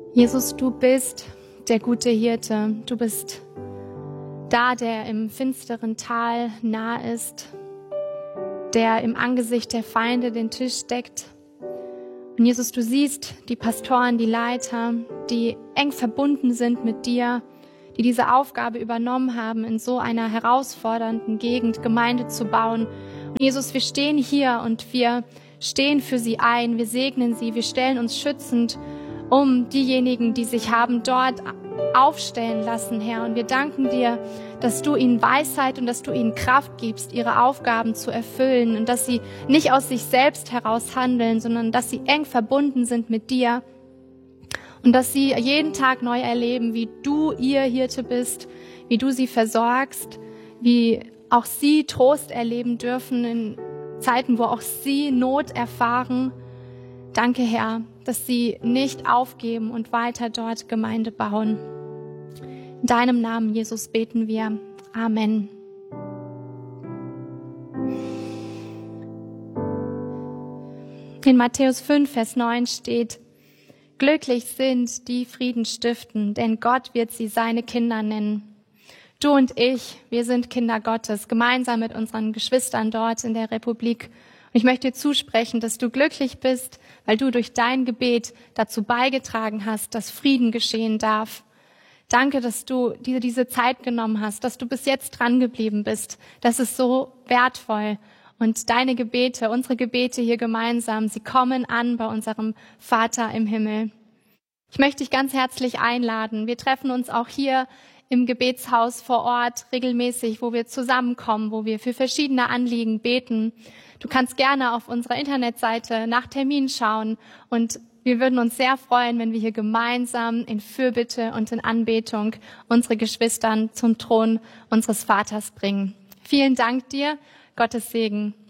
Jesus, du bist der gute Hirte. Du bist da, der im finsteren Tal nah ist, der im Angesicht der Feinde den Tisch deckt. Und Jesus, du siehst die Pastoren, die Leiter, die eng verbunden sind mit dir, die diese Aufgabe übernommen haben, in so einer herausfordernden Gegend Gemeinde zu bauen. Und Jesus, wir stehen hier und wir stehen für sie ein, wir segnen sie, wir stellen uns schützend um diejenigen, die sich haben dort aufstellen lassen, Herr. Und wir danken dir, dass du ihnen Weisheit und dass du ihnen Kraft gibst, ihre Aufgaben zu erfüllen und dass sie nicht aus sich selbst heraus handeln, sondern dass sie eng verbunden sind mit dir und dass sie jeden Tag neu erleben, wie du ihr Hirte bist, wie du sie versorgst, wie auch sie Trost erleben dürfen in Zeiten, wo auch sie Not erfahren. Danke, Herr, dass sie nicht aufgeben und weiter dort Gemeinde bauen. In deinem Namen, Jesus, beten wir. Amen. In Matthäus 5, Vers 9 steht: Glücklich sind die Frieden stiften, denn Gott wird sie seine Kinder nennen. Du und ich, wir sind Kinder Gottes, gemeinsam mit unseren Geschwistern dort in der Republik. Und ich möchte dir zusprechen, dass du glücklich bist, weil du durch dein Gebet dazu beigetragen hast, dass Frieden geschehen darf. Danke, dass du dir diese Zeit genommen hast, dass du bis jetzt dran geblieben bist. Das ist so wertvoll. Und deine Gebete, unsere Gebete hier gemeinsam, sie kommen an bei unserem Vater im Himmel. Ich möchte dich ganz herzlich einladen. Wir treffen uns auch hier im Gebetshaus vor Ort regelmäßig, wo wir zusammenkommen, wo wir für verschiedene Anliegen beten. Du kannst gerne auf unserer Internetseite nach Terminen schauen und wir würden uns sehr freuen, wenn wir hier gemeinsam in Fürbitte und in Anbetung unsere Geschwistern zum Thron unseres Vaters bringen. Vielen Dank dir, Gottes Segen.